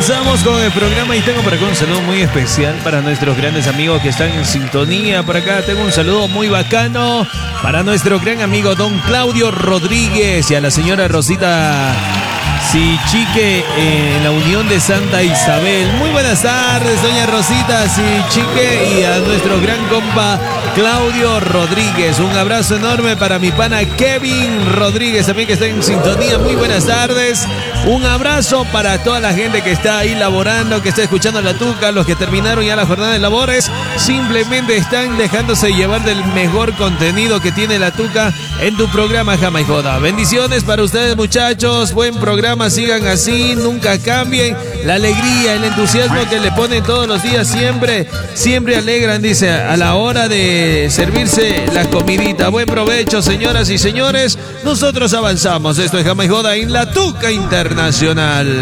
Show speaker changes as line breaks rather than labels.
Avanzamos con el programa y tengo por acá un saludo muy especial para nuestros grandes amigos que están en sintonía. Por acá tengo un saludo muy bacano para nuestro gran amigo don Claudio Rodríguez y a la señora Rosita Sichique en la Unión de Santa Isabel. Muy buenas tardes, doña Rosita Sichique, y a nuestro gran compa Claudio Rodríguez. Un abrazo enorme para mi pana Kevin Rodríguez, también que está en sintonía. Muy buenas tardes. Un abrazo para toda la gente que está ahí laborando, que está escuchando La Tuca, los que terminaron ya la jornada de labores. Simplemente están dejándose llevar del mejor contenido que tiene La Tuca en tu programa Jamás Joda. Bendiciones para ustedes, muchachos. Buen programa, sigan así, nunca cambien. La alegría, el entusiasmo que le ponen todos los días siempre alegran, dice, a la hora de servirse la comidita. Buen provecho, señoras y señores. Nosotros avanzamos. Esto es Jamás Joda en La Tuca Internacional.